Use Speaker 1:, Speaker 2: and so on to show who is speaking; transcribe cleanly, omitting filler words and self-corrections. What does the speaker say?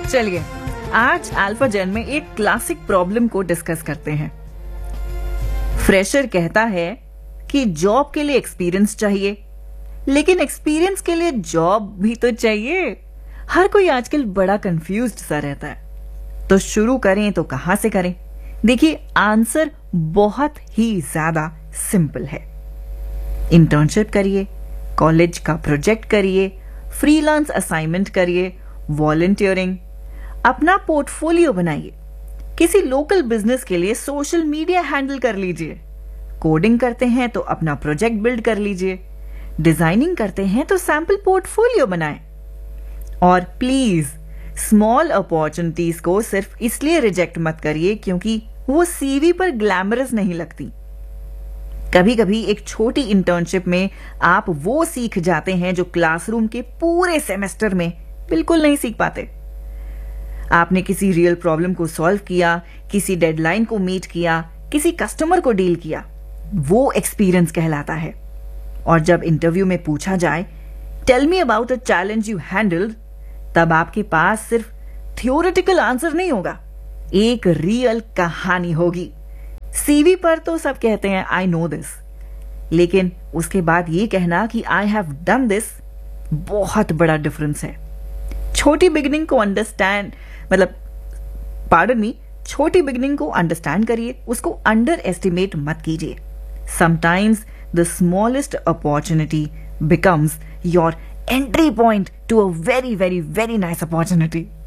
Speaker 1: चलिए आज अल्फा जेन में एक क्लासिक प्रॉब्लम को डिस्कस करते हैं। फ्रेशर कहता है कि जॉब के लिए एक्सपीरियंस चाहिए, लेकिन एक्सपीरियंस के लिए जॉब भी तो चाहिए। हर कोई आजकल बड़ा कंफ्यूज्ड सा रहता है। तो शुरू करें तो कहां से करें? देखिए, आंसर बहुत ही ज्यादा सिंपल है। इंटर्नशिप करिए, कॉलेज का प्रोजेक्ट करिए, फ्रीलांस असाइनमेंट करिए, वॉलंटियरिंग, अपना पोर्टफोलियो बनाइए, किसी लोकल बिजनेस के लिए सोशल मीडिया हैंडल कर लीजिए, कोडिंग करते हैं तो अपना प्रोजेक्ट बिल्ड कर लीजिए, डिजाइनिंग करते हैं तो सैंपल पोर्टफोलियो बनाएं। और प्लीज स्मॉल अपॉर्चुनिटीज को सिर्फ इसलिए रिजेक्ट मत करिए क्योंकि वो सीवी पर ग्लैमरस नहीं लगती। कभी कभी एक छोटी इंटर्नशिप में आप वो सीख जाते हैं जो क्लासरूम के पूरे सेमेस्टर में बिल्कुल नहीं सीख पाते। आपने किसी रियल प्रॉब्लम को सॉल्व किया, किसी डेडलाइन को मीट किया, किसी कस्टमर को डील किया, वो एक्सपीरियंस कहलाता है। और जब इंटरव्यू में पूछा जाए tell me about a challenge you handled, तब आपके पास सिर्फ थियोरेटिकल आंसर नहीं होगा, एक रियल कहानी होगी। सीवी पर तो सब कहते हैं आई नो दिस, लेकिन उसके बाद ये कहना कि आई हैव डन दिस, बहुत बड़ा डिफरेंस है। छोटी बिगिनिंग को छोटी बिगिनिंग को अंडरस्टैंड करिए, उसको अंडर एस्टिमेट मत कीजिए। Sometimes the smallest opportunity becomes your entry point to a very very very nice opportunity.